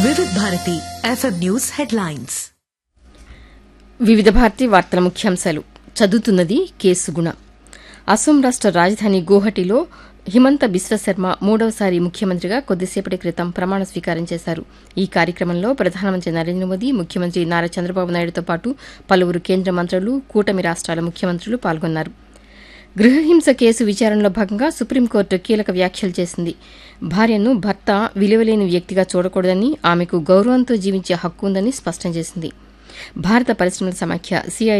వివిధ Bharati FM news headlines. వివిధ భారతి వార్తల ముఖ్యాంశాలు చదువుతున్నది కేసుగుణ. అసోం రాష్ట రాజధాని గౌహటిలో హిమంత బిశ్వశర్మ మూడవసారి ముఖ్యమంత్రిగా కొద్దిసేపటి క్రితం ప్రమాణ స్వీకారం చేశారు. ఈ కార్యక్రమంలో ప్రధానమంత్రి నరేంద్ర మోదీ, ముఖ్యమంత్రి నారా చంద్రబాబు నాయుడుతో పాటు పలువురు కేంద్ర మంత్రులు, కూటమి రాష్ట్రాల ముఖ్యమంత్రులు పాల్గొన్నారు. గృహహింస కేసు విచారణలో భాగంగా సుప్రీంకోర్టు కీలక వ్యాఖ్యలు చేసింది. భార్యను భర్త విలువలేని వ్యక్తిగా చూడకూడదని, ఆమెకు గౌరవంతో జీవించే హక్కు ఉందని స్పష్టం చేసింది. భారత పరిశ్రమల సమాఖ్య